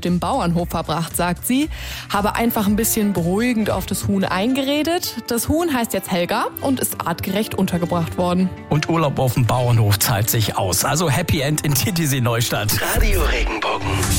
dem Bauernhof verbracht, sagt sie. Habe einfach ein bisschen beruhigend auf das Huhn eingeredet. Das Huhn heißt jetzt Helga und ist artgerecht untergebracht worden. Und Urlaub auf dem Bauernhof zahlt sich aus. Also Happy End in Titisee Neustadt. Radio Regenbogen.